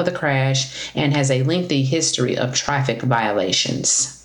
of the crash and has a lengthy history of traffic violations.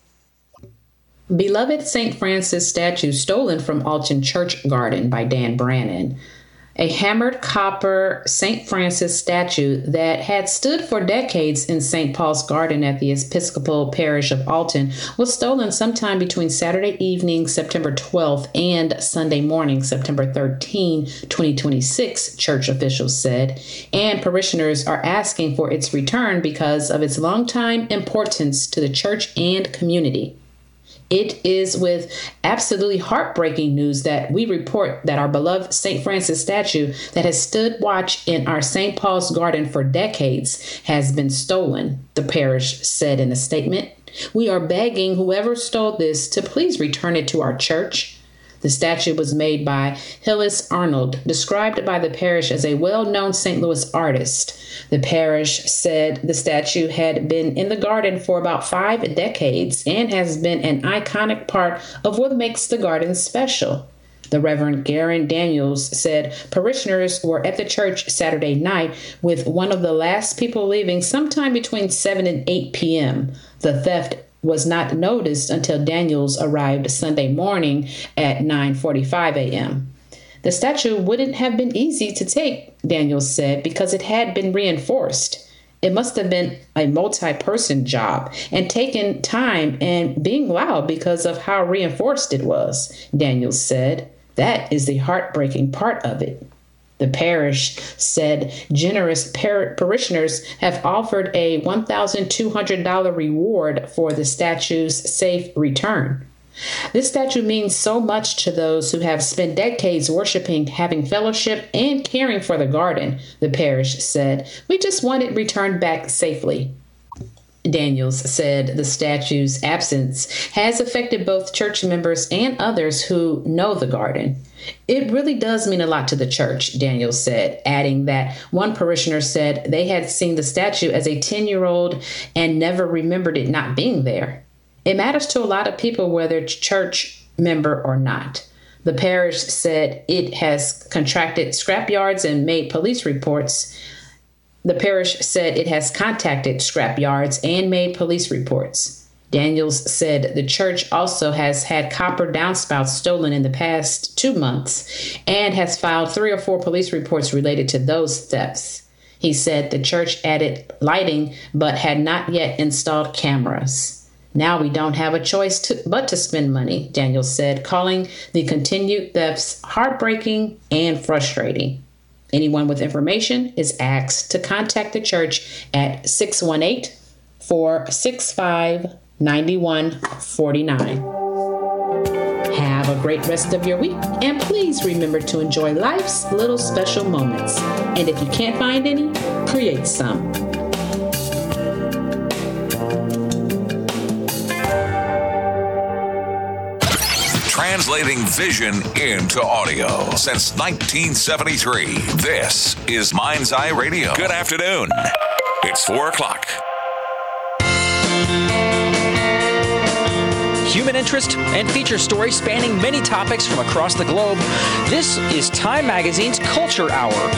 Beloved St. Francis statue stolen from Alton Church Garden by Dan Brannon. A hammered copper St. Francis statue that had stood for decades in St. Paul's Garden at the Episcopal Parish of Alton was stolen sometime between Saturday evening, September 12th, and Sunday morning, September 13, 2026, church officials said, and parishioners are asking for its return because of its longtime importance to the church and community. It is with absolutely heartbreaking news that we report that our beloved St. Francis statue that has stood watch in our St. Paul's Garden for decades has been stolen, the parish said in a statement. We are begging whoever stole this to please return it to our church. The statue was made by Hillis Arnold, described by the parish as a well-known St. Louis artist. The parish said the statue had been in the garden for about 5 decades and has been an iconic part of what makes the garden special. The Reverend Garen Daniels said parishioners were at the church Saturday night with one of the last people leaving sometime between 7 and 8 p.m. The theft was not noticed until Daniels arrived Sunday morning at 9:45 a.m. The statue wouldn't have been easy to take, Daniels said, because it had been reinforced. It must have been a multi-person job and taken time and being loud because of how reinforced it was, Daniels said. That is the heartbreaking part of it. The parish said generous parishioners have offered a $1,200 reward for the statue's safe return. This statue means so much to those who have spent decades worshiping, having fellowship, and caring for the garden, the parish said. We just want it returned back safely. Daniels said the statue's absence has affected both church members and others who know the garden. It really does mean a lot to the church, Daniels said, adding that one parishioner said they had seen the statue as a 10-year-old and never remembered it not being there. It matters to a lot of people whether church member or not. The parish said it has contracted scrapyards and made police reports. The parish said it has contacted scrapyards and made police reports. Daniels said the church also has had copper downspouts stolen in the past 2 months and has filed 3 or 4 police reports related to those thefts. He said the church added lighting but had not yet installed cameras. Now we don't have a choice but to spend money, Daniels said, calling the continued thefts heartbreaking and frustrating. Anyone with information is asked to contact the church at 618-465-9149. Have a great rest of your week, and please remember to enjoy life's little special moments. And if you can't find any, create some. Translating vision into audio since 1973. This is Mind's Eye Radio. Good afternoon. It's 4 o'clock. Human interest and feature stories spanning many topics from across the globe. This is Time Magazine's Culture Hour.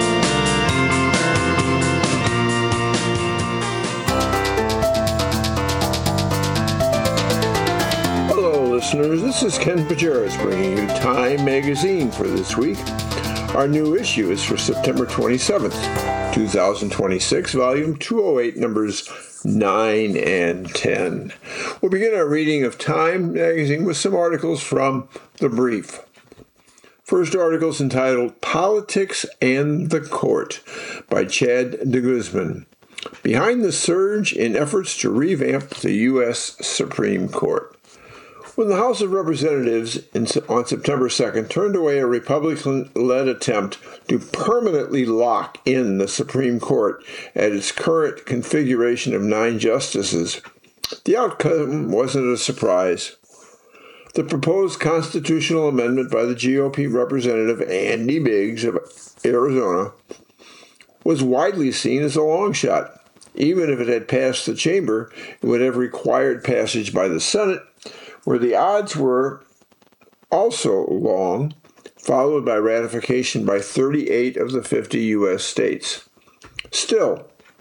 Listeners, this is Ken Pajeras bringing you Time Magazine for this week. Our new issue is for September 27th, 2026, volume 208, numbers 9 and 10. We'll begin our reading of Time Magazine with some articles from The Brief. First article is entitled Politics and the Court by Chad de Guzman. Behind the surge in efforts to revamp the U.S. Supreme Court. When the House of Representatives on September 2nd turned away a Republican-led attempt to permanently lock in the Supreme Court at its current configuration of 9 justices, the outcome wasn't a surprise. The proposed constitutional amendment by the GOP Representative Andy Biggs of Arizona was widely seen as a long shot. Even if it had passed the chamber, it would have required passage by the Senate, where the odds were also long, followed by ratification by 38 of the 50 U.S. states. Still,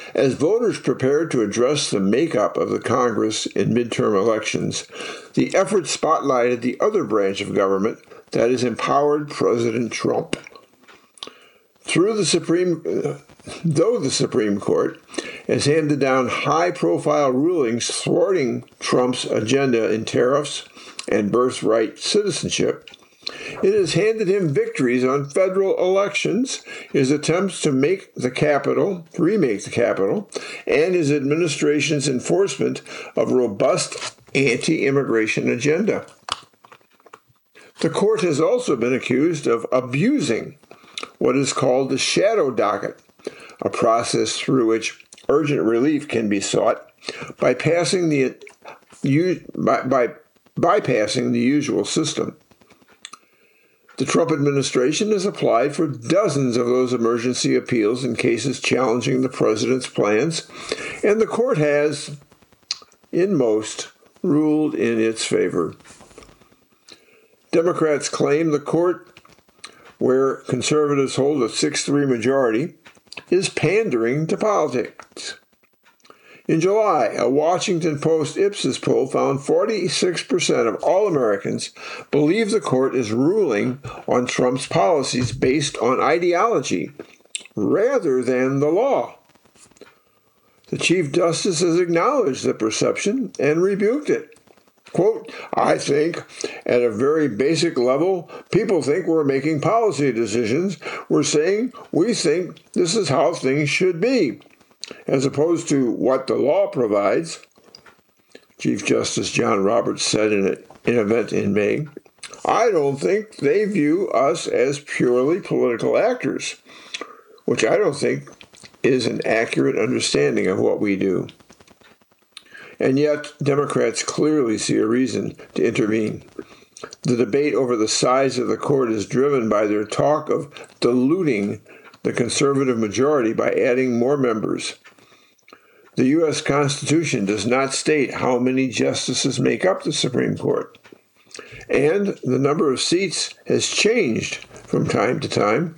As voters prepared to address the makeup of the Congress in midterm elections, the effort spotlighted the other branch of government that has empowered President Trump. Though the Supreme Court has handed down high-profile rulings thwarting Trump's agenda in tariffs and birthright citizenship, it has handed him victories on federal elections, his attempts to remake the Capitol, and his administration's enforcement of robust anti-immigration agenda. The court has also been accused of abusing what is called the shadow docket, a process through which urgent relief can be sought by bypassing the usual system. The Trump administration has applied for dozens of those emergency appeals in cases challenging the president's plans, and the court has, in most, ruled in its favor. Democrats claim the court, where conservatives hold a 6-3 majority, is pandering to politics. In July, a Washington Post Ipsos poll found 46% of all Americans believe the court is ruling on Trump's policies based on ideology rather than the law. The Chief Justice has acknowledged the perception and rebuked it. Quote, "I think at a very basic level, people think we're making policy decisions. We're saying we think this is how things should be, as opposed to what the law provides," Chief Justice John Roberts said in an event in May. "I don't think they view us as purely political actors," which I don't think is an accurate understanding of what we do. And yet, Democrats clearly see a reason to intervene. The debate over the size of the court is driven by their talk of diluting the conservative majority by adding more members. The U.S. Constitution does not state how many justices make up the Supreme Court, and the number of seats has changed from time to time,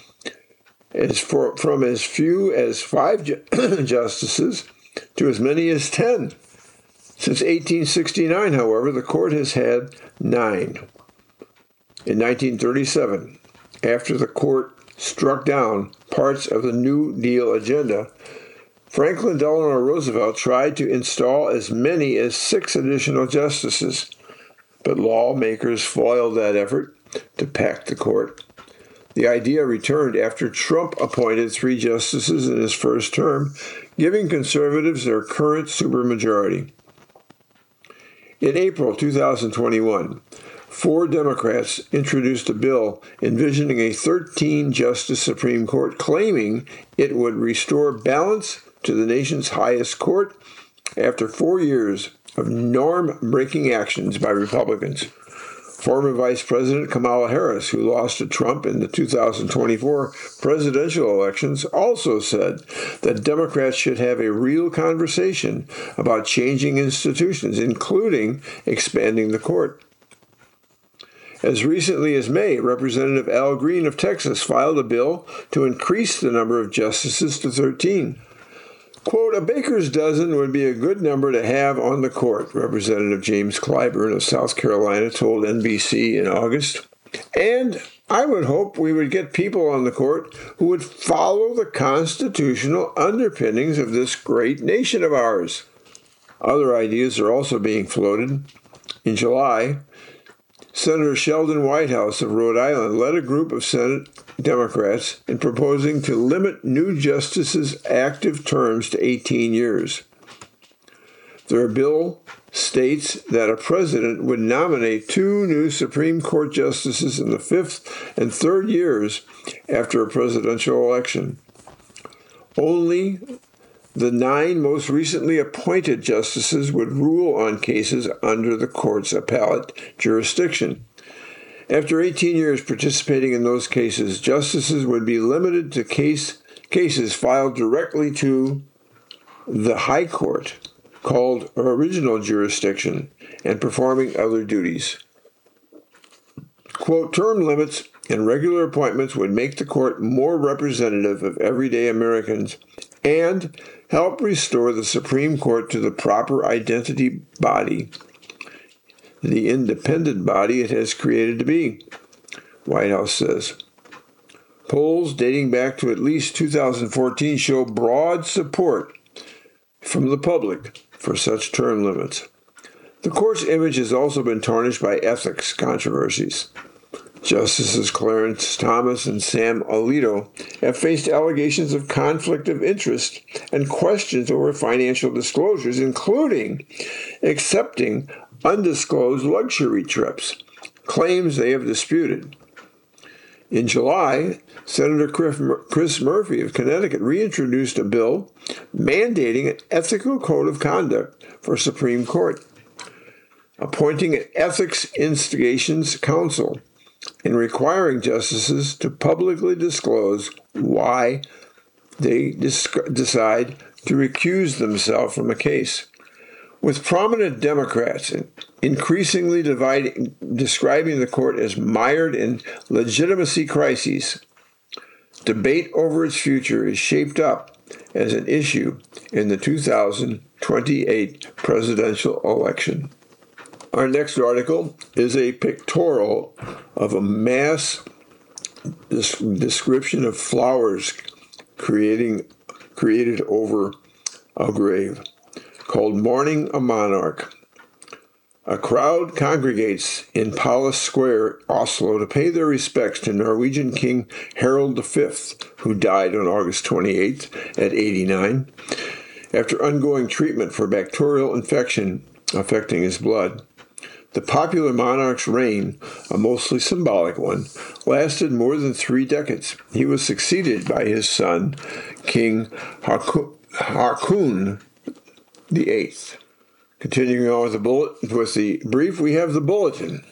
from as few as 5 justices to as many as 10. Since 1869, however, the court has had 9. In 1937, after the court struck down parts of the New Deal agenda, Franklin Delano Roosevelt tried to install as many as 6 additional justices, but lawmakers foiled that effort to pack the court. The idea returned after Trump appointed 3 justices in his first term, giving conservatives their current supermajority. In April 2021, 4 Democrats introduced a bill envisioning a 13-justice Supreme Court, claiming it would restore balance to the nation's highest court after 4 years of norm-breaking actions by Republicans. Former Vice President Kamala Harris, who lost to Trump in the 2024 presidential elections, also said that Democrats should have a real conversation about changing institutions, including expanding the court. As recently as May, Representative Al Green of Texas filed a bill to increase the number of justices to 13. Quote, "A baker's dozen would be a good number to have on the court," Representative James Clyburn of South Carolina told NBC in August. "And I would hope we would get people on the court who would follow the constitutional underpinnings of this great nation of ours." Other ideas are also being floated. In July, Senator Sheldon Whitehouse of Rhode Island led a group of Senate Democrats in proposing to limit new justices' active terms to 18 years. Their bill states that a president would nominate 2 new Supreme Court justices in the 5th and 3rd years after a presidential election. Only the 9 most recently appointed justices would rule on cases under the court's appellate jurisdiction. After 18 years participating in those cases, justices would be limited to cases filed directly to the High Court, called original jurisdiction, and performing other duties. Quote, "Term limits and regular appointments would make the court more representative of everyday Americans and help restore the Supreme Court to the proper identity body, the independent body it has created to be, White House says. Polls dating back to at least 2014 show broad support from the public for such term limits. The court's image has also been tarnished by ethics controversies. Justices Clarence Thomas and Sam Alito have faced allegations of conflict of interest and questions over financial disclosures, including accepting undisclosed luxury trips, claims they have disputed. In July, Senator Chris Murphy of Connecticut reintroduced a bill mandating an ethical code of conduct for Supreme Court, appointing an Ethics Investigations Council, and requiring justices to publicly disclose why they decide to recuse themselves from a case. With prominent Democrats increasingly describing the court as mired in legitimacy crises, debate over its future is shaped up as an issue in the 2028 presidential election. Our next article is a pictorial of a mass description of flowers created over a grave, called Mourning a Monarch. A crowd congregates in Palace Square, Oslo, to pay their respects to Norwegian King Harald V, who died on August 28th at 89, after undergoing treatment for bacterial infection affecting his blood. The popular monarch's reign, a mostly symbolic one, lasted more than 3 decades. He was succeeded by his son, King Haakon VIII. Continuing on with the brief, we have the bulletin.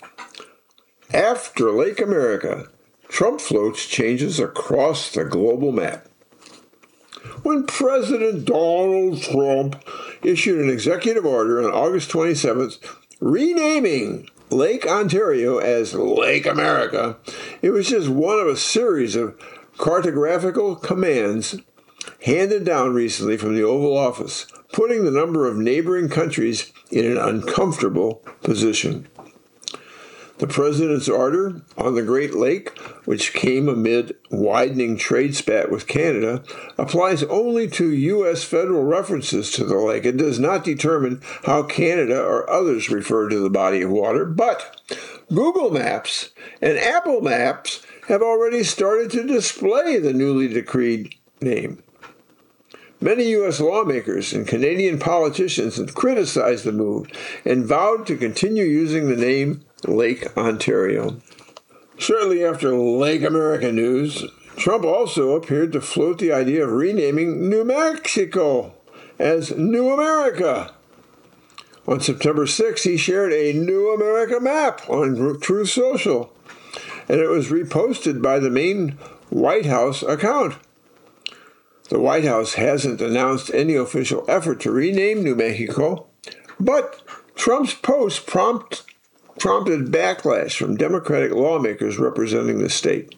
After Lake America, Trump floats changes across the global map. When President Donald Trump issued an executive order on August 27th renaming Lake Ontario as Lake America, it was just one of a series of cartographical commands handed down recently from the Oval Office, putting the number of neighboring countries in an uncomfortable position. The president's order on the Great Lake, which came amid widening trade spat with Canada, applies only to U.S. federal references to the lake. It does not determine how Canada or others refer to the body of water, but Google Maps and Apple Maps have already started to display the newly decreed name. Many U.S. lawmakers and Canadian politicians have criticized the move and vowed to continue using the name Lake Ontario. Shortly after Lake America news, Trump also appeared to float the idea of renaming New Mexico as New America. On September 6, he shared a New America map on Truth Social, and it was reposted by the main White House account. The White House hasn't announced any official effort to rename New Mexico, but Trump's post prompted backlash from Democratic lawmakers representing the state.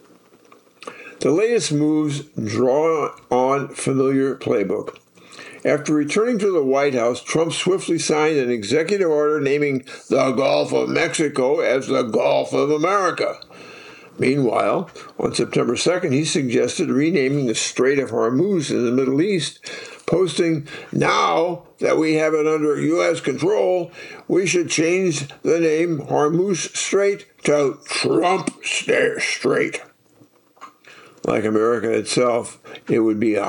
The latest moves draw on familiar playbook. After returning to the White House, Trump swiftly signed an executive order naming the Gulf of Mexico as the Gulf of America. Meanwhile, on September 2nd, he suggested renaming the Strait of Hormuz in the Middle East, posting, "Now that we have it under U.S. control, we should change the name Hormuz Strait to Trump Strait." Like America itself, it would be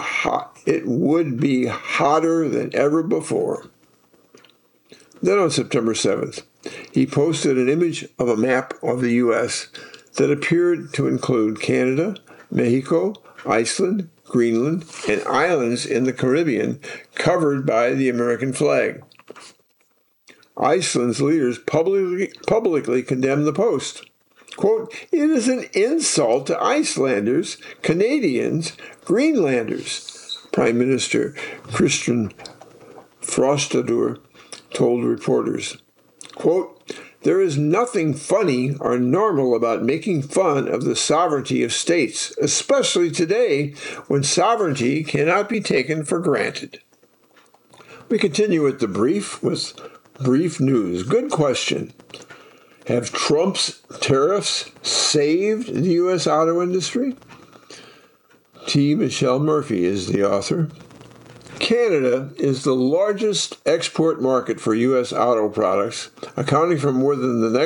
hotter than ever before. Then on September 7th, he posted an image of a map of the U.S. that appeared to include Canada, Mexico, Iceland, Greenland, and islands in the Caribbean covered by the American flag. Iceland's leaders publicly condemned the post. Quote, "It is an insult to Icelanders, Canadians, Greenlanders," Prime Minister Kristian Frostadur told reporters. Quote, There is nothing funny or normal about making fun of the sovereignty of states, especially today when sovereignty cannot be taken for granted. We continue with the brief news. Good question. Have Trump's tariffs saved the U.S. auto industry? T. Michelle Murphy is the author. Canada is the largest export market for U.S. auto products, accounting for more than the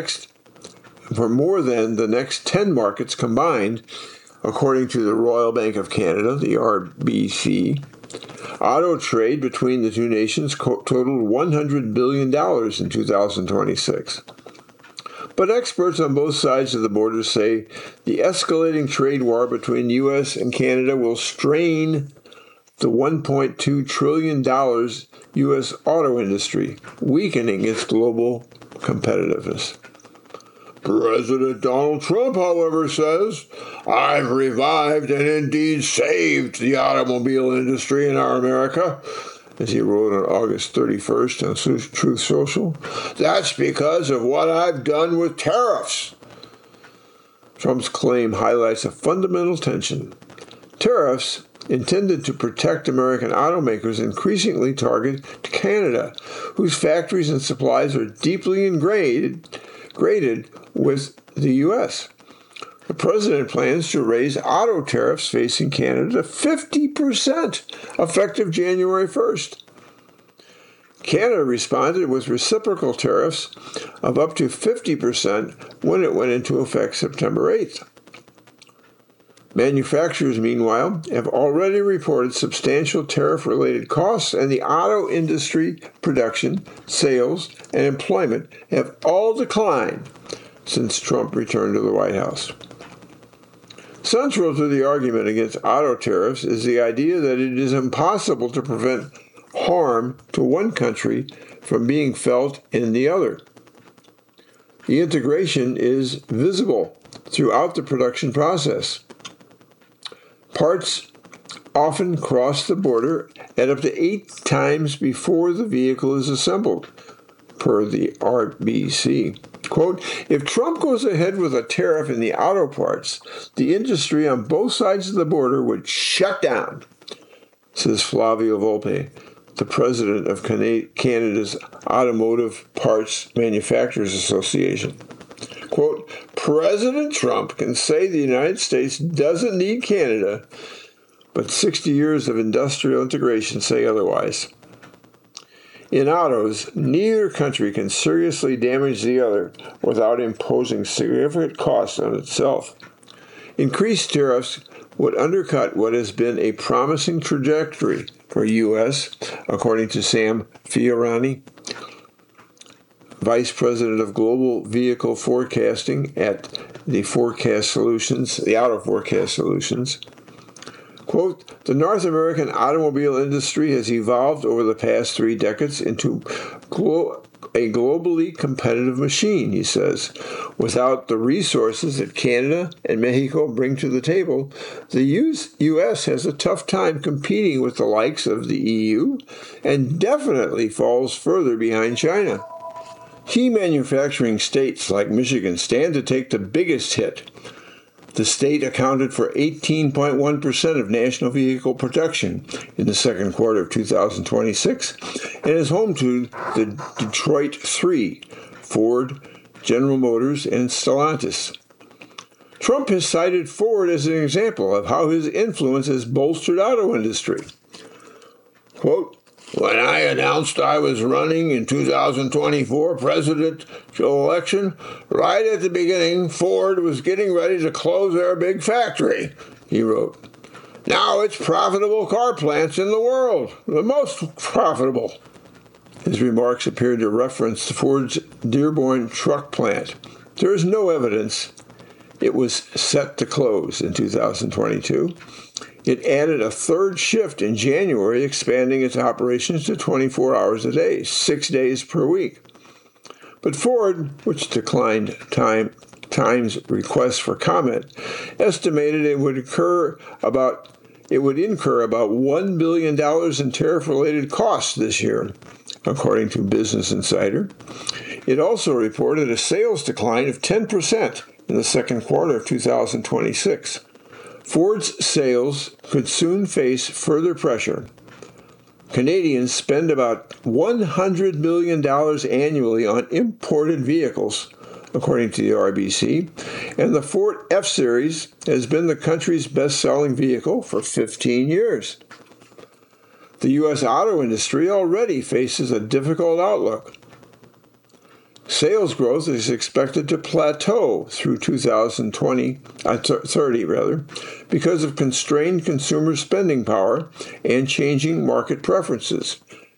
next 10 markets combined, according to the Royal Bank of Canada, the RBC. Auto trade between the two nations totaled $100 billion in 2026. But experts on both sides of the border say the escalating trade war between the U.S. and Canada will strain the $1.2 trillion U.S. auto industry, weakening its global competitiveness. President Donald Trump, however, says, "I've revived and indeed saved the automobile industry in our America," as he wrote on August 31st on Truth Social. "That's because of what I've done with tariffs." Trump's claim highlights a fundamental tension. Tariffs intended to protect American automakers increasingly target Canada, whose factories and supplies are deeply integrated with the U.S. The president plans to raise auto tariffs facing Canada to 50% effective January 1st. Canada responded with reciprocal tariffs of up to 50% when it went into effect September 8th. Manufacturers, meanwhile, have already reported substantial tariff-related costs, and the auto industry production, sales, and employment have all declined since Trump returned to the White House. Central to the argument against auto tariffs is the idea that it is impossible to prevent harm to one country from being felt in the other. The integration is visible throughout the production process. Parts often cross the border at up to 8 times before the vehicle is assembled, per the RBC. Quote, "If Trump goes ahead with a tariff in the auto parts, the industry on both sides of the border would shut down," says Flavio Volpe, the president of Canada's Automotive Parts Manufacturers Association. Quote, "President Trump can say the United States doesn't need Canada, but 60 years of industrial integration say otherwise. In autos, neither country can seriously damage the other without imposing significant costs on itself. Increased tariffs would undercut what has been a promising trajectory for U.S., according to Sam Fiorani, Vice President of Global Vehicle Forecasting at the Auto Forecast Solutions. Quote, "The North American automobile industry has evolved over the past 3 decades into a globally competitive machine," he says. "Without the resources that Canada and Mexico bring to the table, the U.S. has a tough time competing with the likes of the EU and definitely falls further behind China. Key manufacturing states like Michigan stand to take the biggest hit. The state accounted for 18.1% of national vehicle production in the second quarter of 2026 and is home to the Detroit Three, Ford, General Motors, and Stellantis." Trump has cited Ford as an example of how his influence has bolstered auto industry. Quote, "When I announced I was running in 2024 presidential election, right at the beginning, Ford was getting ready to close their big factory," he wrote. "Now it's profitable car plants in the world, the most profitable." His remarks appeared to reference Ford's Dearborn truck plant. There is no evidence it was set to close in 2022. It added a third shift in January, expanding its operations to 24 hours a day, 6 days per week. But Ford, which declined Time's request for comment, estimated it would incur about $1 billion in tariff-related costs this year, according to Business Insider. It also reported a sales decline of 10% in the second quarter of 2026. Ford's sales could soon face further pressure. Canadians spend about $100 million annually on imported vehicles, according to the RBC, and the Ford F-Series has been the country's best-selling vehicle for 15 years. The U.S. auto industry already faces a difficult outlook. Sales growth is expected to plateau through 2030 because of constrained consumer spending power and changing market preferences,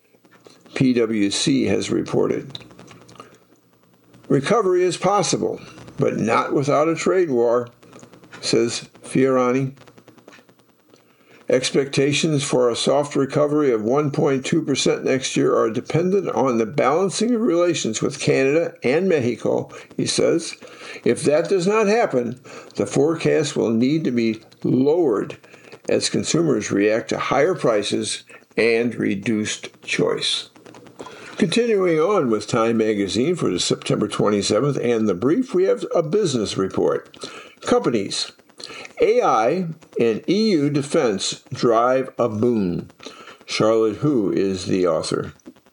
PwC has reported. Recovery is possible, but not without a trade war, says Fiorani. Expectations for a soft recovery of 1.2% next year are dependent on the balancing of relations with Canada and Mexico, he says. If that does not happen, the forecast will need to be lowered as consumers react to higher prices and reduced choice. Continuing on with Time Magazine for the September 27th and the brief, we have a business report. Companies. AI and EU defense drive a boom. Charlotte Hu is the author.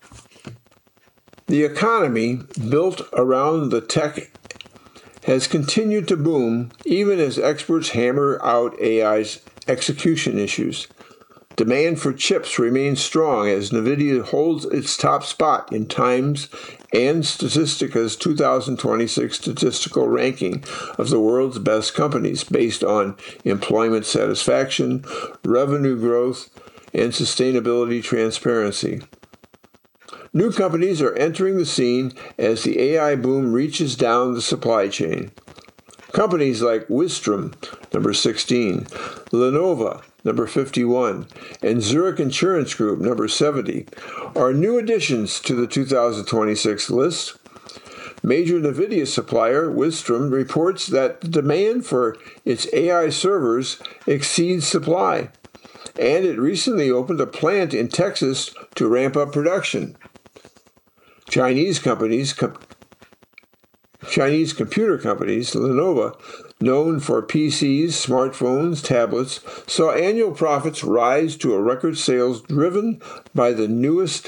The economy built around the tech has continued to boom even as experts hammer out AI's execution issues. Demand for chips remains strong as NVIDIA holds its top spot in Times and Statistica's 2026 statistical ranking of the world's best companies based on employment satisfaction, revenue growth, and sustainability transparency. New companies are entering the scene as the AI boom reaches down the supply chain. Companies like Wistrom, number 16, Lenovo, number 51, and Zurich Insurance Group, number 70, are new additions to the 2026 list. Major NVIDIA supplier Wistrom reports that the demand for its AI servers exceeds supply, and it recently opened a plant in Texas to ramp up production. Chinese computer companies, Lenovo, known for PCs, smartphones, tablets, saw annual profits rise to a record sales driven by the newest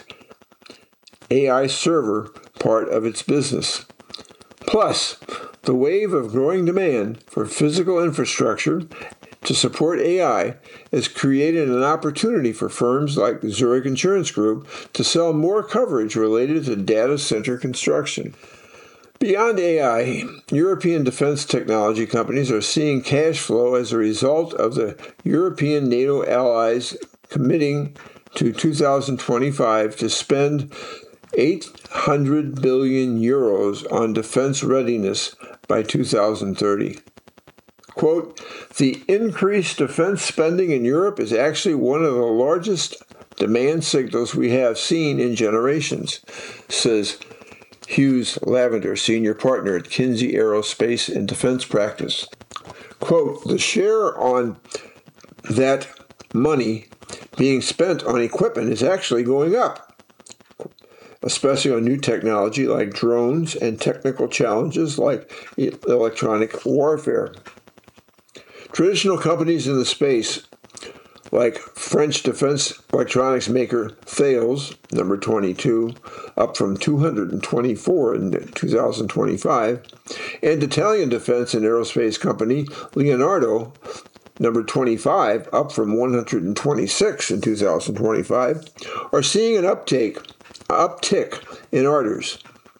AI server part of its business. Plus, the wave of growing demand for physical infrastructure to support AI has created an opportunity for firms like Zurich Insurance Group to sell more coverage related to data center construction. Beyond AI, European defense technology companies are seeing cash flow as a result of the European NATO allies committing to 2025 to spend 800 billion euros on defense readiness by 2030. Quote, the increased defense spending in Europe is actually one of the largest demand signals we have seen in generations, says Hughes Lavender, senior partner at Kinsey Aerospace and Defense Practice. Quote, the share on that money being spent on equipment is actually going up, especially on new technology like drones and technical challenges like electronic warfare. Traditional companies in the space, like French defense electronics maker Thales, number 22, up from 224 in 2025, and Italian defense and aerospace company Leonardo, number 25, up from 126 in 2025, are seeing an uptick in orders.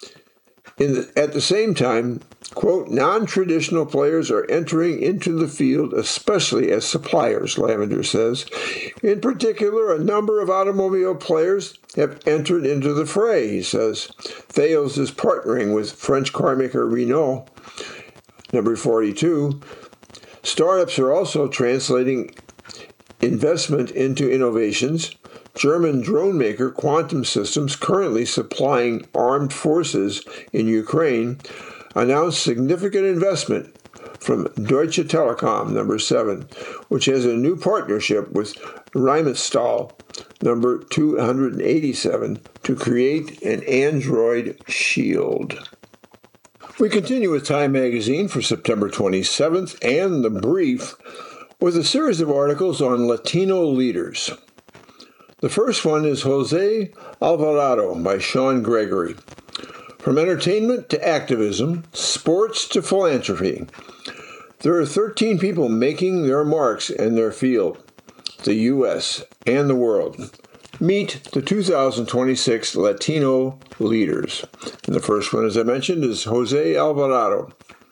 At the same time, quote, non-traditional players are entering into the field, especially as suppliers, Lavender says. In particular, a number of automobile players have entered into the fray, he says. Thales is partnering with French carmaker Renault, number 42. Startups are also translating investment into innovations. German drone maker Quantum Systems, currently supplying armed forces in Ukraine, announced significant investment from Deutsche Telekom, number 7, which has a new partnership with Rimestall, number 287, to create an Android shield. We continue with Time Magazine for September 27th and The Brief with a series of articles on Latino leaders. The first one is Jose Alvarado by Sean Gregory. From entertainment to activism, sports to philanthropy, there are 13 people making their marks in their field, the U.S. and the world. Meet the 2026 Latino leaders. And the first one, as I mentioned, is Jose Alvarado.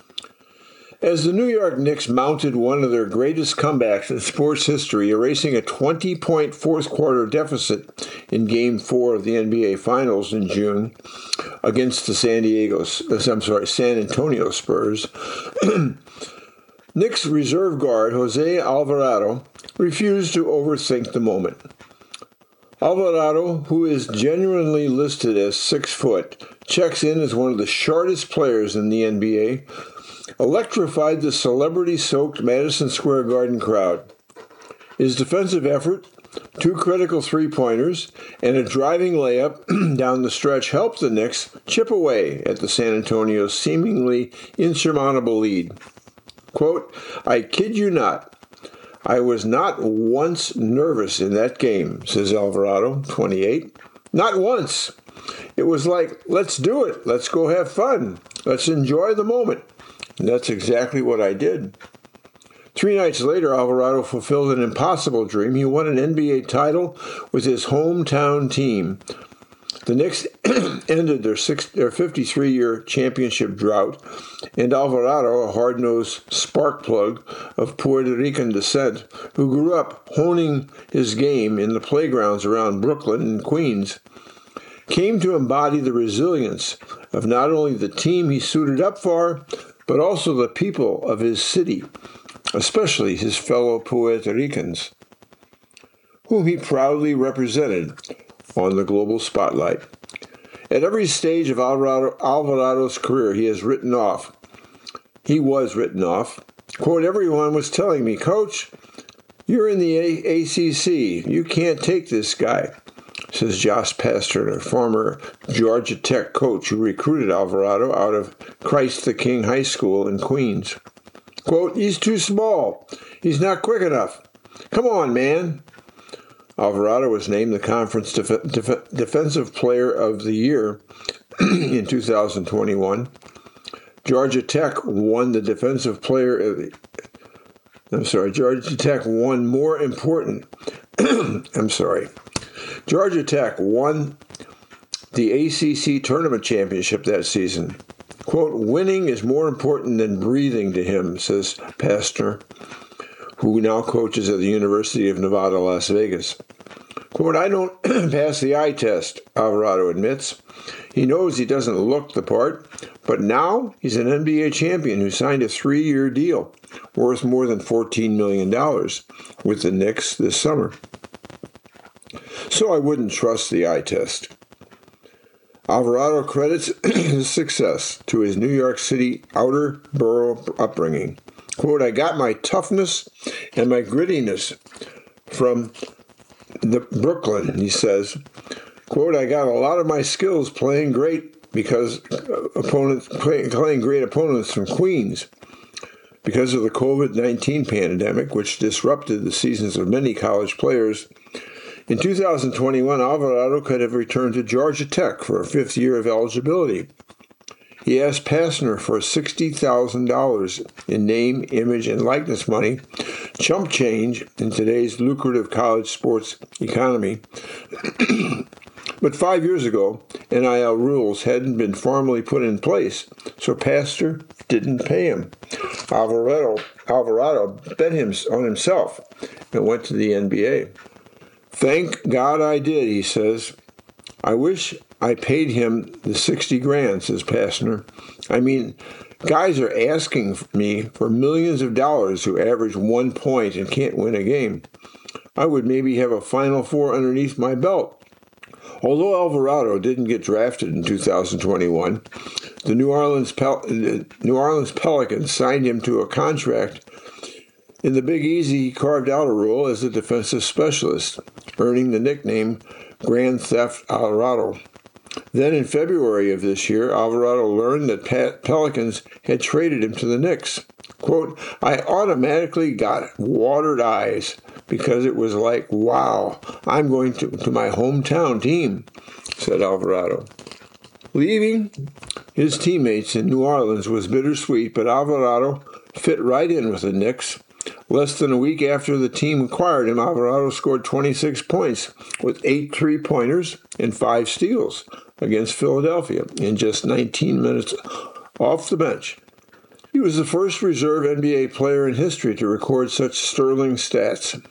As the New York Knicks mounted one of their greatest comebacks in sports history, erasing a 20-point fourth-quarter deficit in Game 4 of the NBA Finals in June against the San Antonio Spurs, Knicks reserve guard Jose Alvarado refused to overthink the moment. Alvarado, who is genuinely listed as 6 foot, checks in as one of the shortest players in the NBA, electrified the celebrity-soaked Madison Square Garden crowd. His defensive effort, 2 critical three-pointers, and a driving layup down the stretch helped the Knicks chip away at the San Antonio's seemingly insurmountable lead. Quote, "I kid you not. I was not once nervous in that game," says Alvarado, 28. Not once. It was like, let's do it. Let's go have fun. Let's enjoy the moment. And that's exactly what I did. 3 nights later, Alvarado fulfilled an impossible dream. He won an NBA title with his hometown team. The Knicks ended their 53-year championship drought, and Alvarado, a hard-nosed spark plug of Puerto Rican descent, who grew up honing his game in the playgrounds around Brooklyn and Queens, came to embody the resilience of not only the team he suited up for, but also the people of his city, especially his fellow Puerto Ricans, whom he proudly represented on the global spotlight. At every stage of Alvarado's career, he was written off. Quote, "Everyone was telling me, Coach, you're in the ACC. You can't take this guy," says Josh Pastner, a former Georgia Tech coach who recruited Alvarado out of Christ the King High School in Queens. Quote, "He's too small. He's not quick enough. Come on, man." Alvarado was named the Conference Defensive Player of the Year in 2021. Georgia Tech won the Defensive Player of the... Georgia Tech won more important... Georgia Tech won the ACC Tournament Championship that season. Quote, "Winning is more important than breathing to him," says Pastner, who now coaches at the University of Nevada, Las Vegas. Quote, "I don't pass the eye test," Alvarado admits. He knows he doesn't look the part, but now he's an NBA champion who signed a 3-year deal worth more than $14 million with the Knicks this summer. So I wouldn't trust the eye test. Alvarado credits his success to his New York City outer borough upbringing. Quote, "I got my toughness and my grittiness from the Brooklyn," he says. Quote, "I got a lot of my skills playing great opponents from Queens. Because of the COVID-19 pandemic, which disrupted the seasons of many college players, in 2021, Alvarado could have returned to Georgia Tech for a 5th year of eligibility. He asked Pastner for $60,000 in name, image, and likeness money, chump change in today's lucrative college sports economy. But 5 years ago, NIL rules hadn't been formally put in place, so Pastner didn't pay him. Alvarado bet on himself and went to the NBA. "Thank God I did," he says. "I wish I paid him the $60,000, says Pastner. "I mean, guys are asking me for millions of dollars who average 1 point and can't win a game. I would maybe have a Final Four underneath my belt." Although Alvarado didn't get drafted in 2021, the New Orleans Pelicans signed him to a contract In the Big Easy, he carved out a role as a defensive specialist, earning the nickname Grand Theft Alvarado. Then in February of this year, Alvarado learned that Pelicans had traded him to the Knicks. Quote, I automatically got watered eyes because it was like, wow, I'm going to my hometown team, said Alvarado. Leaving his teammates in New Orleans was bittersweet, but Alvarado fit right in with the Knicks. Less than a week after the team acquired him, Alvarado scored 26 points with 8 3-pointers and 5 steals against Philadelphia in just 19 minutes off the bench. He was the first reserve NBA player in history to record such sterling stats.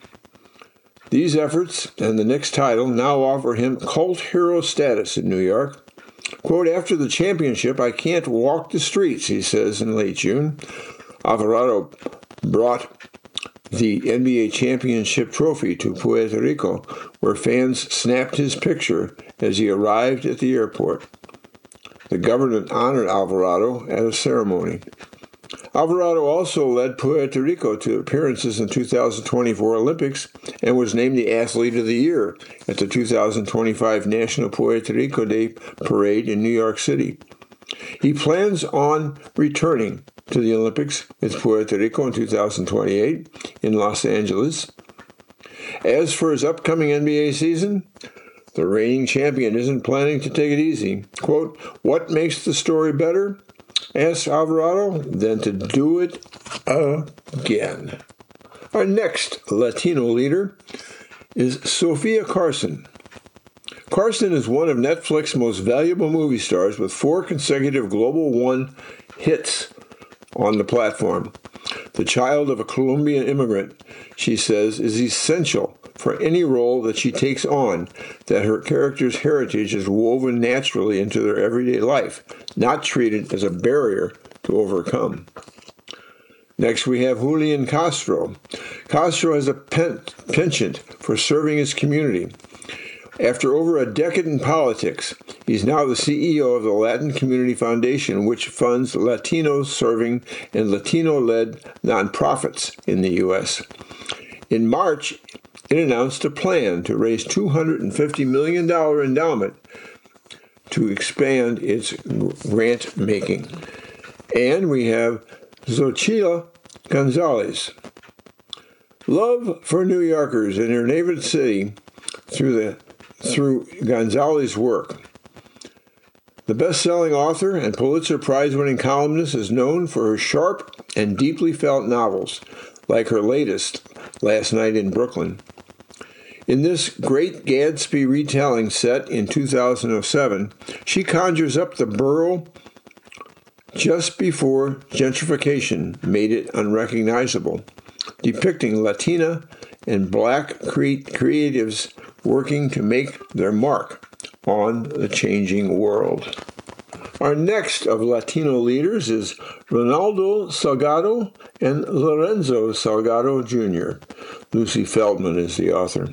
These efforts and the Knicks title now offer him cult hero status in New York. Quote, after the championship, I can't walk the streets, he says in late June. Alvarado brought the NBA championship trophy to Puerto Rico, where fans snapped his picture as he arrived at the airport. The government honored Alvarado at a ceremony. Alvarado also led Puerto Rico to appearances in 2024 Olympics and was named the Athlete of the Year at the 2025 National Puerto Rico Day Parade in New York City. He plans on returning to the Olympics with Puerto Rico in 2028 in Los Angeles. As for his upcoming NBA season, the reigning champion isn't planning to take it easy. Quote, what makes the story better? Asked Alvarado, than to do it again. Our next Latino leader is Sofia Carson. Carson is one of Netflix's most valuable movie stars with 4 consecutive Global One hits on the platform. The child of a Colombian immigrant, she says, is essential for any role that she takes on, that her character's heritage is woven naturally into their everyday life, not treated as a barrier to overcome. Next, we have Julian Castro. Castro has a penchant for serving his community. After over a decade in politics, he's now the CEO of the Latin Community Foundation, which funds Latinos serving and Latino-led nonprofits in the U.S. In March, it announced a plan to raise $250 million endowment to expand its grant-making. And we have Xochitl Gonzalez. Love for New Yorkers in her native city through Gonzalez's work. The best-selling author and Pulitzer Prize-winning columnist is known for her sharp and deeply felt novels, like her latest, Last Night in Brooklyn. In this Great Gatsby retelling set in 2007, she conjures up the borough just before gentrification made it unrecognizable, depicting Latina and Black creatives working to make their mark on the changing world. Our next of Latino leaders is Ronaldo Salgado and Lorenzo Salgado Jr. Lucy Feldman is the author.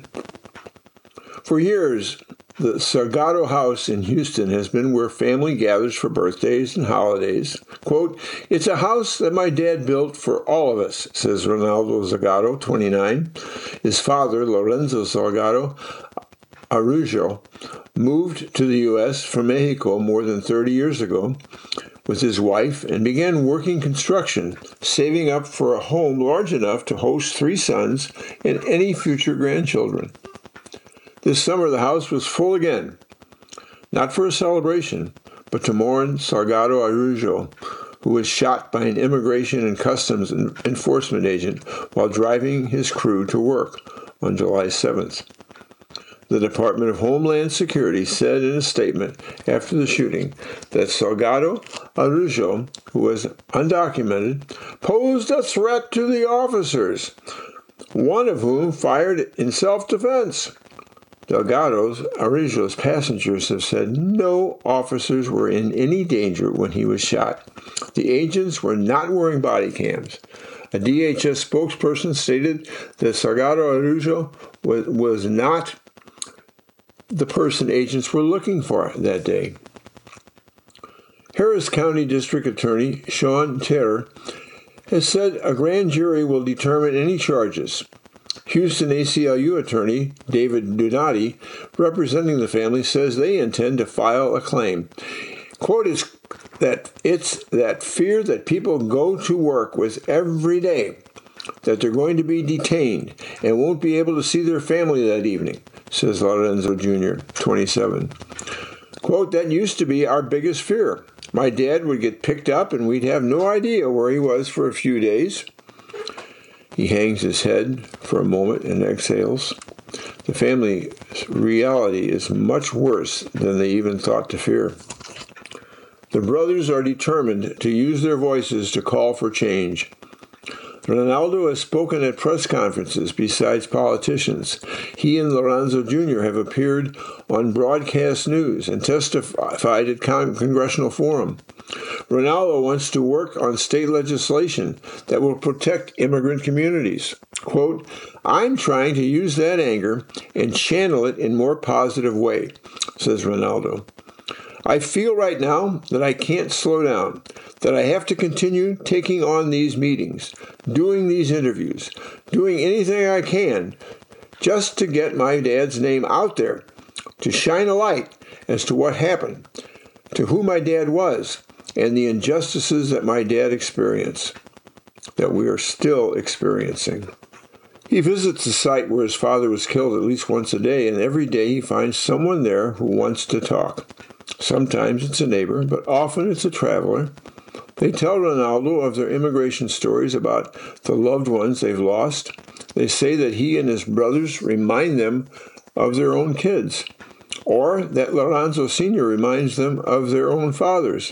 For years, the Salgado House in Houston has been where family gathers for birthdays and holidays. Quote, it's a house that my dad built for all of us, says Ronaldo Salgado, 29. His father, Lorenzo Salgado Araujo, moved to the U.S. from Mexico more than 30 years ago with his wife and began working construction, saving up for a home large enough to host 3 sons and any future grandchildren. This summer, the house was full again, not for a celebration, but to mourn Salgado Araujo, who was shot by an immigration and customs enforcement agent while driving his crew to work on July 7th. The Department of Homeland Security said in a statement after the shooting that Salgado Araujo, who was undocumented, posed a threat to the officers, one of whom fired in self-defense. Salgado Araujo's passengers have said no officers were in any danger when he was shot. The agents were not wearing body cams. A DHS spokesperson stated that Salgado Araujo was not the person agents were looking for that day. Harris County District Attorney Sean Terrer has said a grand jury will determine any charges. Houston ACLU attorney David Donati, representing the family, says they intend to file a claim. Quote, it's that fear that people go to work with every day, that they're going to be detained and won't be able to see their family that evening, says Lorenzo Jr., 27. Quote, that used to be our biggest fear. My dad would get picked up and we'd have no idea where he was for a few days. He hangs his head for a moment and exhales. The family's reality is much worse than they even thought to fear. The brothers are determined to use their voices to call for change. Ronaldo has spoken at press conferences besides politicians. He and Lorenzo Jr. have appeared on broadcast news and testified at congressional forum. Ronaldo wants to work on state legislation that will protect immigrant communities. Quote, I'm trying to use that anger and channel it in a more positive way, says Ronaldo. I feel right now that I can't slow down, that I have to continue taking on these meetings, doing these interviews, doing anything I can just to get my dad's name out there, to shine a light as to what happened, to who my dad was, and the injustices that my dad experienced, that we are still experiencing. He visits the site where his father was killed at least once a day, and every day he finds someone there who wants to talk. Sometimes it's a neighbor, but often it's a traveler. They tell Ronaldo of their immigration stories about the loved ones they've lost. They say that he and his brothers remind them of their own kids, or that Lorenzo Sr. reminds them of their own fathers.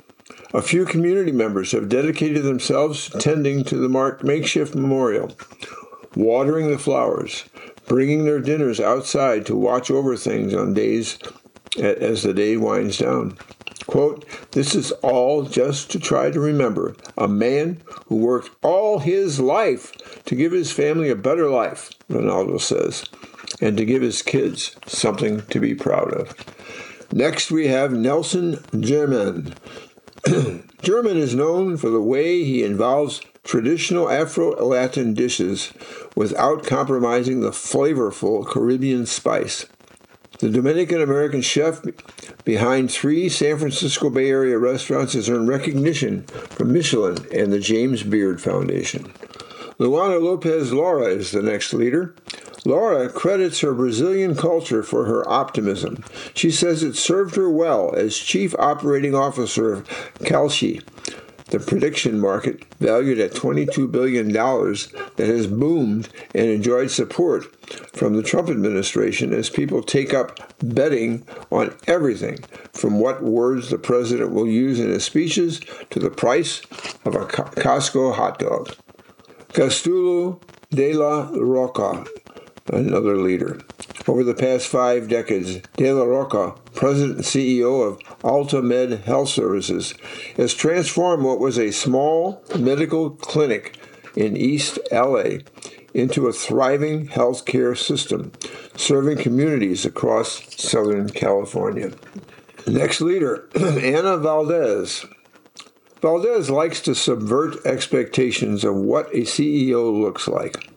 A few community members have dedicated themselves to tending to the makeshift memorial, watering the flowers, bringing their dinners outside to watch over things on days as the day winds down. Quote, this is all just to try to remember a man who worked all his life to give his family a better life, Ronaldo says, and to give his kids something to be proud of. Next we have Nelson German. German is known for the way he involves traditional Afro-Latin dishes without compromising the flavorful Caribbean spice. The Dominican-American chef behind 3 San Francisco Bay Area restaurants has earned recognition from Michelin and the James Beard Foundation. Luana Lopez Laura is the next leader. Laura credits her Brazilian culture for her optimism. She says it served her well as chief operating officer of Calci, the prediction market valued at $22 billion that has boomed and enjoyed support from the Trump administration as people take up betting on everything from what words the president will use in his speeches to the price of a Costco hot dog. Castulo de la Roca, another leader. Over the past 5 decades, De La Roca, president and CEO of AltaMed Health Services, has transformed what was a small medical clinic in East LA into a thriving healthcare system, serving communities across Southern California. Next leader, Ana Valdez. Valdez likes to subvert expectations of what a CEO looks like.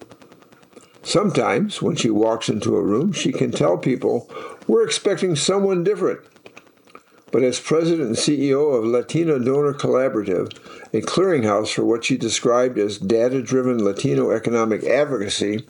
Sometimes, when she walks into a room, she can tell people, we're expecting someone different. But as president and CEO of Latino Donor Collaborative, a clearinghouse for what she described as data-driven Latino economic advocacy,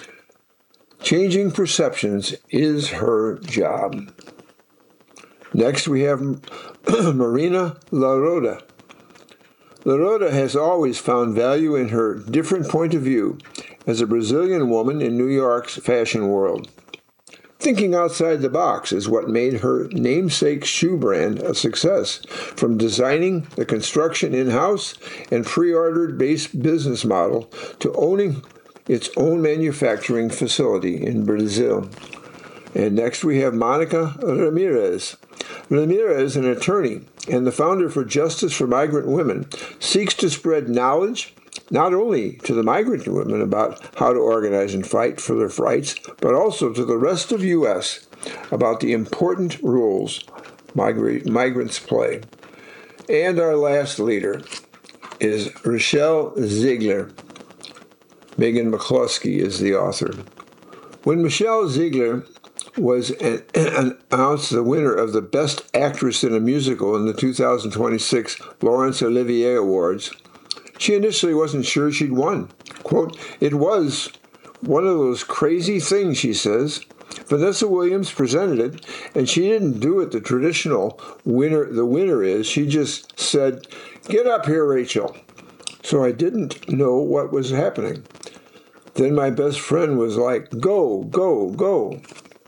changing perceptions is her job. Next, we have Marina Larota. Larota has always found value in her different point of view as a Brazilian woman in New York's fashion world. Thinking outside the box is what made her namesake shoe brand a success, from designing the construction in-house and pre-ordered based business model to owning its own manufacturing facility in Brazil. And next we have Monica Ramirez. Ramirez, an attorney and the founder for Justice for Migrant Women, seeks to spread knowledge not only to the migrant women about how to organize and fight for their rights, but also to the rest of U.S. about the important roles migrants play. And our last leader, is Rochelle Ziegler. Megan McCluskey is the author. When Michelle Ziegler was announced the winner of the Best Actress in a Musical in the 2026 Laurence Olivier Awards, she initially wasn't sure she'd won. Quote, "It was one of those crazy things," she says. Vanessa Williams presented it, and she didn't do it the traditional the winner is. She just said, "Get up here, Rachel." So I didn't know what was happening. Then my best friend was like, "Go, go, go."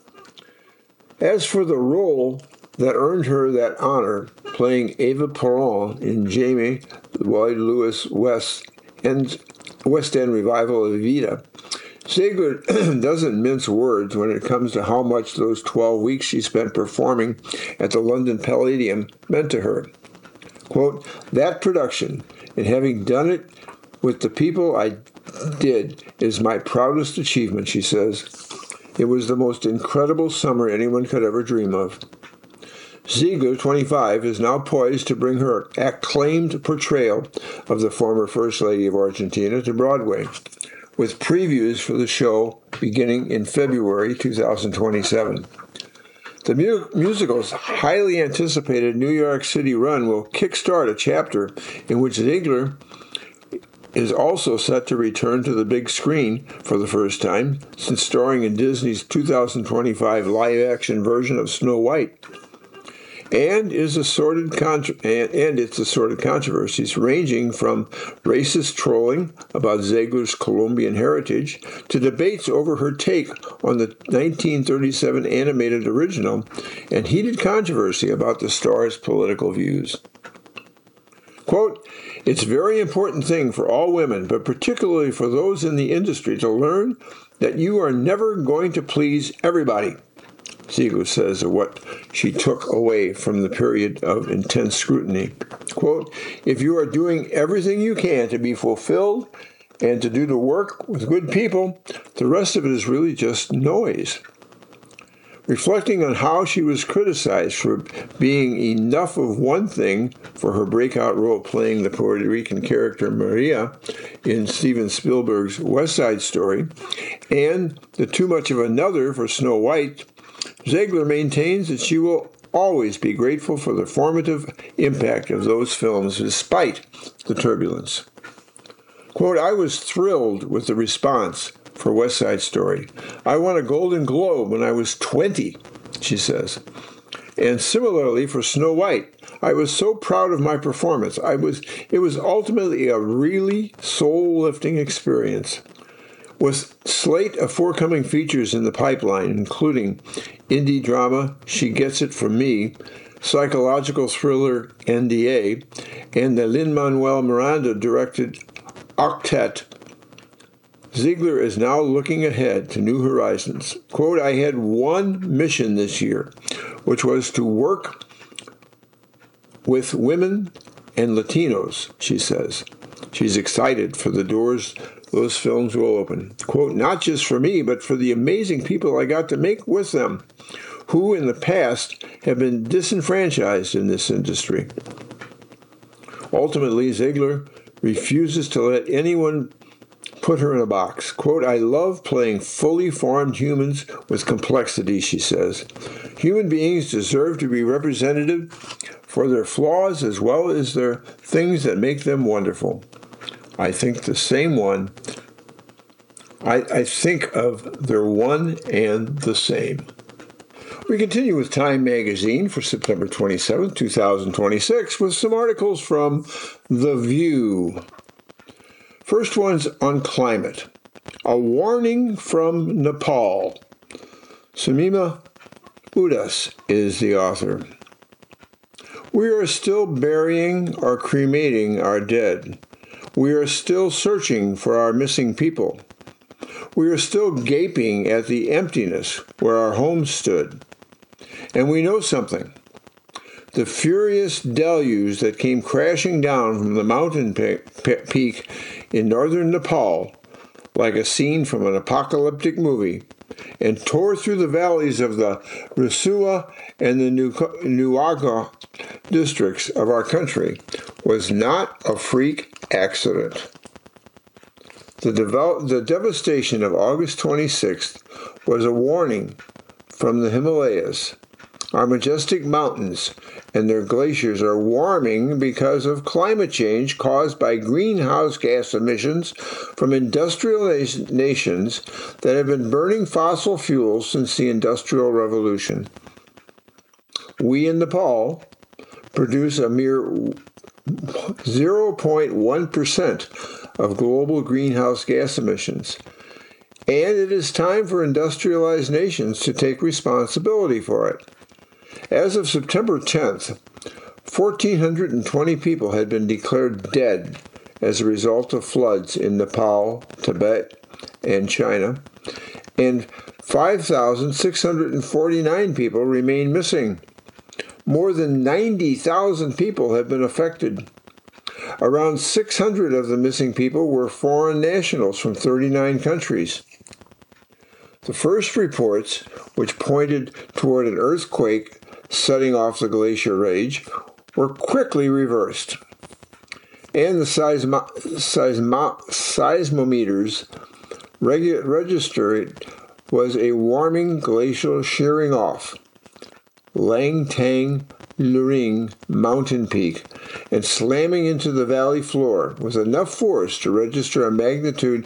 As for the role that earned her that honor, playing Eva Peron in Jamie Lloyd Lewis West End revival of Evita, Ziegler doesn't mince words when it comes to how much those 12 weeks she spent performing at the London Palladium meant to her. Quote, "That production, and having done it with the people I did, is my proudest achievement," she says. "It was the most incredible summer anyone could ever dream of." Ziegler, 25, is now poised to bring her acclaimed portrayal of the former First Lady of Argentina to Broadway, with previews for the show beginning in February 2027. The musical's highly anticipated New York City run will kickstart a chapter in which Ziegler is also set to return to the big screen for the first time since starring in Disney's 2025 live-action version of Snow White. And its assorted controversies ranging from racist trolling about Ziegler's Colombian heritage to debates over her take on the 1937 animated original and heated controversy about the star's political views. Quote, "It's a very important thing for all women, but particularly for those in the industry, to learn that you are never going to please everybody," Ziegler says of what she took away from the period of intense scrutiny. Quote, "If you are doing everything you can to be fulfilled and to do the work with good people, the rest of it is really just noise." Reflecting on how she was criticized for being enough of one thing for her breakout role playing the Puerto Rican character Maria in Steven Spielberg's West Side Story, and the too much of another for Snow White, Ziegler maintains that she will always be grateful for the formative impact of those films despite the turbulence. Quote, "I was thrilled with the response for West Side Story. I won a Golden Globe when I was 20, she says. And similarly for Snow White, I was so proud of my performance. It was ultimately a really soul-lifting experience. With slate of forthcoming features in the pipeline, including indie drama She Gets It From Me, psychological thriller NDA, and the Lin-Manuel Miranda-directed Octet, Ziegler is now looking ahead to new horizons. Quote, "I had one mission this year, which was to work with women and Latinos," she says. She's excited for the doors those films will open. Quote, "Not just for me, but for the amazing people I got to make with them, who in the past have been disenfranchised in this industry." Ultimately, Ziegler refuses to let anyone put her in a box. Quote, "I love playing fully formed humans with complexity," she says. "Human beings deserve to be represented for their flaws as well as their things that make them wonderful. I think the same one. I think of their one and the same." We continue with Time Magazine for September 27, 2026, with some articles from The View. First one's on climate. A warning from Nepal. Samima Udas is the author. We are still burying or cremating our dead. We are still searching for our missing people. We are still gaping at the emptiness where our homes stood. And we know something. The furious deluge that came crashing down from the mountain peak in northern Nepal, like a scene from an apocalyptic movie, and tore through the valleys of the Rasua and the Nuaga districts of our country was not a freak accident. The devastation of August 26th was a warning from the Himalayas. Our majestic mountains and their glaciers are warming because of climate change caused by greenhouse gas emissions from industrial nations that have been burning fossil fuels since the Industrial Revolution. We in Nepal produce a mere 0.1% of global greenhouse gas emissions, and it is time for industrialized nations to take responsibility for it. As of September 10th, 1,420 people had been declared dead as a result of floods in Nepal, Tibet, and China, and 5,649 people remain missing. More than 90,000 people have been affected. Around 600 of the missing people were foreign nationals from 39 countries. The first reports, which pointed toward an earthquake setting off the glacier rage, were quickly reversed, and the seismometers registered was a warming glacial shearing off Langtang Luring mountain peak and slamming into the valley floor with enough force to register a magnitude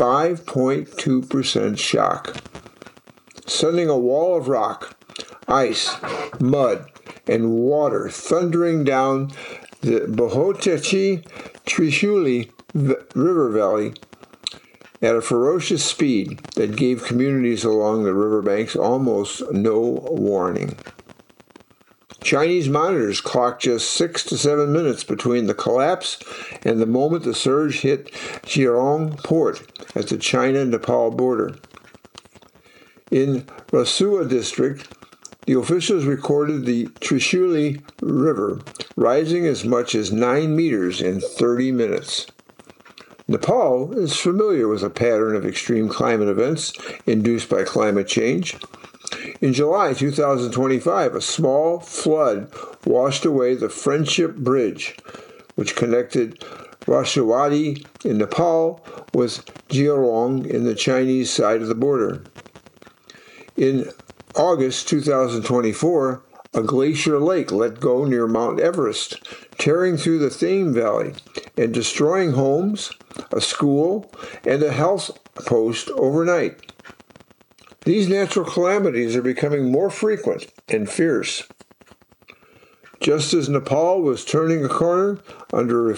5.2% shock, sending a wall of rock, ice, mud, and water thundering down the Bhotechi-Trishuli river valley at a ferocious speed that gave communities along the riverbanks almost no warning. Chinese monitors clocked just 6 to 7 minutes between the collapse and the moment the surge hit Jirong port at the China-Nepal border. In Rasua district, the officials recorded the Trishuli River rising as much as 9 meters in 30 minutes. Nepal is familiar with a pattern of extreme climate events induced by climate change. In July 2025, a small flood washed away the Friendship Bridge, which connected Rashawadi in Nepal with Jirong in the Chinese side of the border. In August 2024, a glacier lake let go near Mount Everest, tearing through the Thame Valley and destroying homes, a school, and a health post overnight. These natural calamities are becoming more frequent and fierce. Just as Nepal was turning a corner under a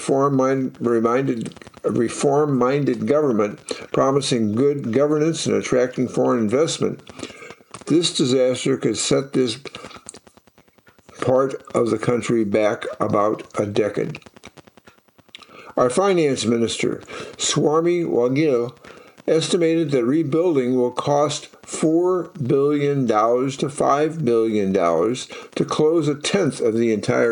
reform-minded government promising good governance and attracting foreign investment, this disaster could set this part of the country back about a decade. Our finance minister, Swami Wagil, estimated that rebuilding will cost $4 billion to $5 billion to close to a tenth of the entire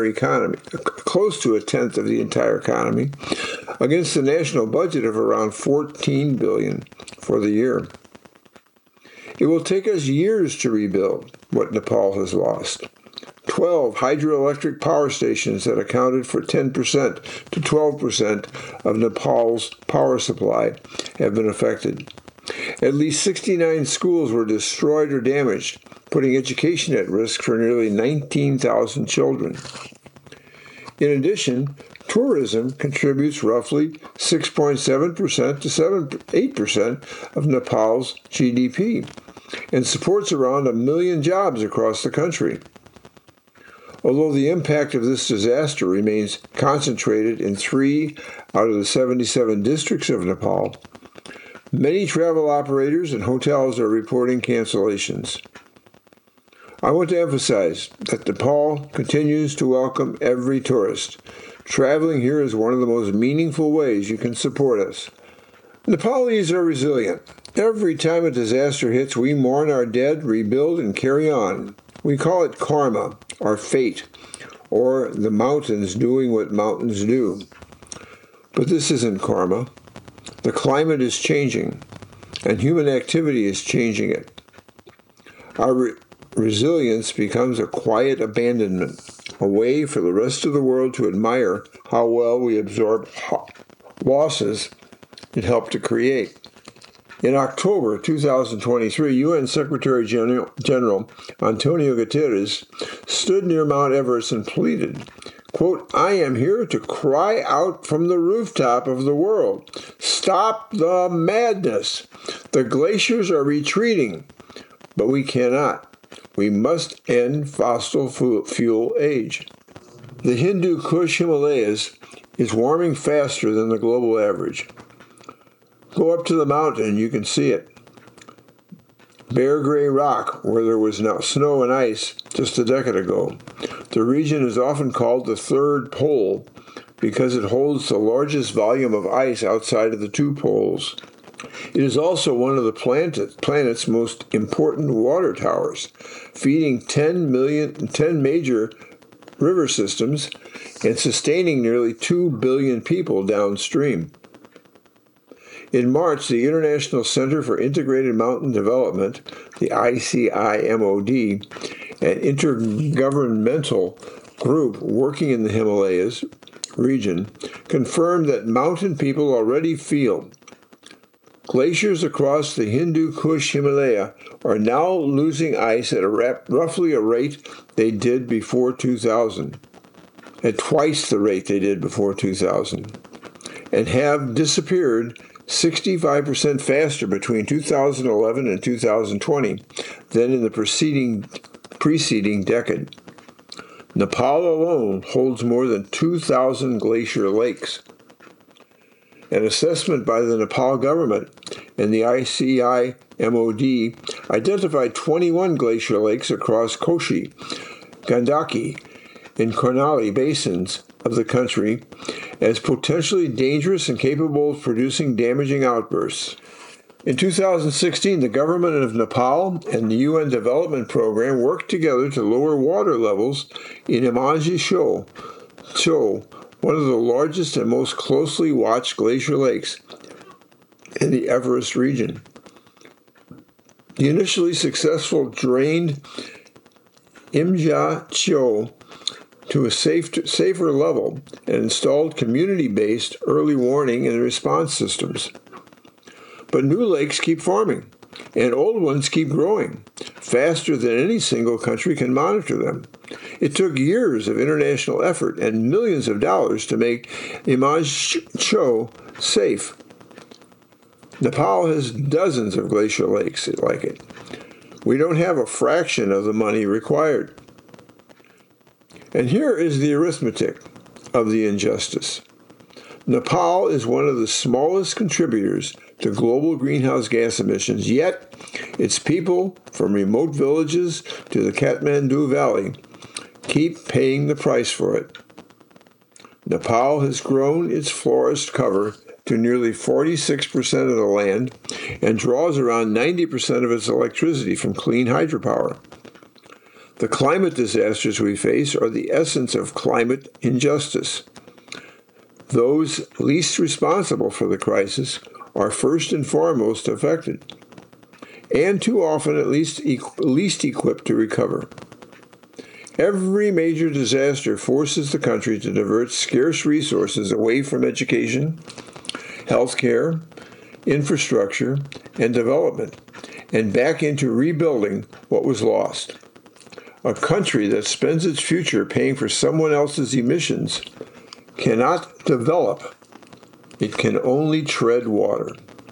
economy, against the national budget of around $14 billion for the year. It will take us years to rebuild what Nepal has lost. 12 hydroelectric power stations that accounted for 10% to 12% of Nepal's power supply have been affected. At least 69 schools were destroyed or damaged, putting education at risk for nearly 19,000 children. In addition, tourism contributes roughly 6.7% to 8% of Nepal's GDP and supports around 1 million jobs across the country. Although the impact of this disaster remains concentrated in 3 out of the 77 districts of Nepal, many travel operators and hotels are reporting cancellations. I want to emphasize that Nepal continues to welcome every tourist. Traveling here is one of the most meaningful ways you can support us. Nepalese are resilient. Every time a disaster hits, we mourn our dead, rebuild, and carry on. We call it karma, or fate, or the mountains doing what mountains do. But this isn't karma. The climate is changing, and human activity is changing it. Our resilience becomes a quiet abandonment, a way for the rest of the world to admire how well we absorb losses it helped to create. In October 2023, UN Secretary General Antonio Guterres stood near Mount Everest and pleaded, quote, "I am here to cry out from the rooftop of the world. Stop the madness. The glaciers are retreating, but we cannot. We must end fossil fuel age." The Hindu Kush Himalayas is warming faster than the global average. Go up to the mountain and you can see it. Bare gray rock where there was now snow and ice just a decade ago. The region is often called the third pole because it holds the largest volume of ice outside of the two poles. It is also one of the planet's most important water towers, feeding 10 major river systems and sustaining nearly 2 billion people downstream. In March, the International Center for Integrated Mountain Development, the ICIMOD, an intergovernmental group working in the Himalayas region, confirmed that mountain people already feel glaciers across the Hindu Kush Himalaya are now losing ice at roughly a rate they did before 2000, at twice the rate they did before 2000, and have disappeared 65% faster between 2011 and 2020 than in the preceding decade. Nepal alone holds more than 2,000 glacier lakes. An assessment by the Nepal government and the ICIMOD identified 21 glacier lakes across Koshi, Gandaki, and Karnali basins of the country as potentially dangerous and capable of producing damaging outbursts. In 2016, the government of Nepal and the UN Development Program worked together to lower water levels in Imanji Cho, one of the largest and most closely watched glacier lakes in the Everest region. The initially successful drained Imja Cho to a safer level and installed community-based early warning and response systems. But new lakes keep forming, and old ones keep growing, faster than any single country can monitor them. It took years of international effort and millions of dollars to make Imaj Cho safe. Nepal has dozens of glacial lakes like it. We don't have a fraction of the money required. And here is the arithmetic of the injustice. Nepal is one of the smallest contributors to global greenhouse gas emissions, yet its people, from remote villages to the Kathmandu Valley, keep paying the price for it. Nepal has grown its forest cover to nearly 46% of the land and draws around 90% of its electricity from clean hydropower. The climate disasters we face are the essence of climate injustice. Those least responsible for the crisis are first and foremost affected, and too often at least least equipped to recover. Every major disaster forces the country to divert scarce resources away from education, healthcare, infrastructure, and development, and back into rebuilding what was lost. A country that spends its future paying for someone else's emissions cannot develop. It can only tread water.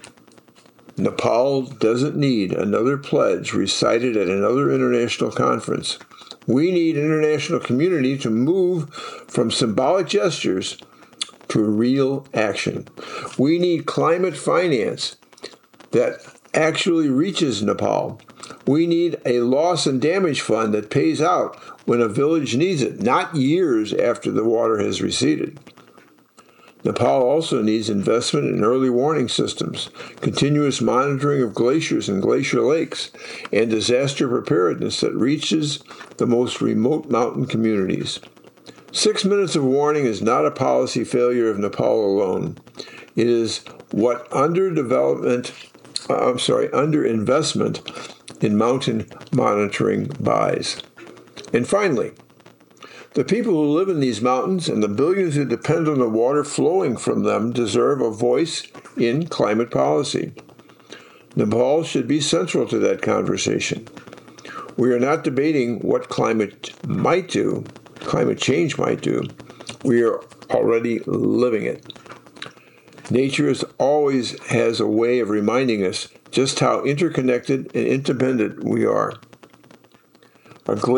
Nepal doesn't need another pledge recited at another international conference. We need international community to move from symbolic gestures to real action. We need climate finance that actually reaches Nepal. We need a loss and damage fund that pays out when a village needs it, not years after the water has receded. Nepal also needs investment in early warning systems, continuous monitoring of glaciers and glacier lakes, and disaster preparedness that reaches the most remote mountain communities. 6 minutes of warning is not a policy failure of Nepal alone. It is what underinvestment in mountain monitoring buys. And finally, the people who live in these mountains and the billions who depend on the water flowing from them deserve a voice in climate policy. Nepal should be central to that conversation. We are not debating what climate change might do. We are already living it. Nature always has a way of reminding us just how interconnected and interdependent we are. A